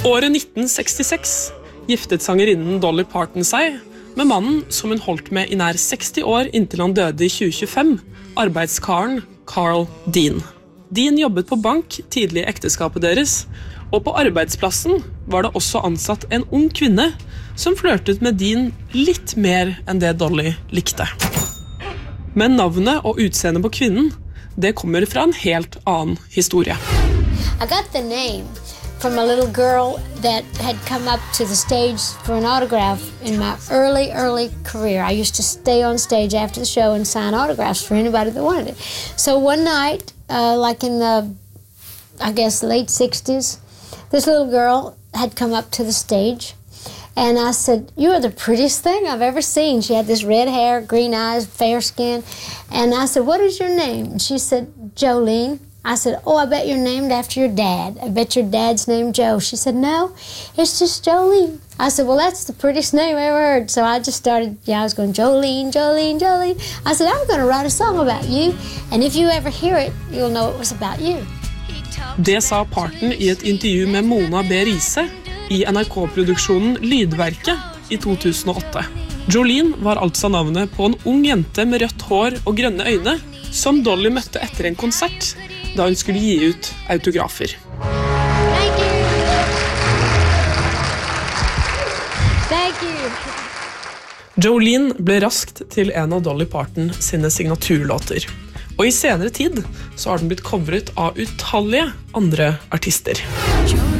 Året 1966 giftet sangerinnen Dolly Parton seg med mannen som hun holdt med i nær 60 år inntil han døde i 2025, arbeidskaren Carl Dean. Dean jobbet på bank tidlig i ekteskapet deres, og på arbeidsplassen var det også ansatt en ung kvinne som flørtet med Dean litt mer enn det Dolly likte. Men navnet og utseendet på kvinnen, det kommer fra en helt annen historie. I got the name from a little girl that had come up to the stage for an autograph in my early career. I used to stay on stage after the show and sign autographs for anybody that wanted it. So one night, like in the, I guess, late 60s, this little girl had come up to the stage, and I said, "You are the prettiest thing I've ever seen." She had this red hair, green eyes, fair skin, and I said, "What is your name?" And she said, "Jolene." I said, "Oh, I bet you're named after your dad. I bet your dad's named Joe." She said, "No, it's just Jolene." I said, "Well, that's the prettiest name I ever heard." So I just started, I was going, Jolene, Jolene, Jolene. I said, "I'm going to write a song about you, and if you ever hear it, you'll know it was about you." Det sa Parton i et intervju med Mona B. Riise i NRK-produksjonen Lydverket i 2008. Jolene var altså navnet på en ung jente med rødt hår og grønne øyne som Dolly møtte etter en konsert da hun skulle gi ut autografer. Thank you. Jolene ble raskt til en av Dolly Parton sine signaturlåter. Og i senere tid så har den blitt covret av utallige andre artister.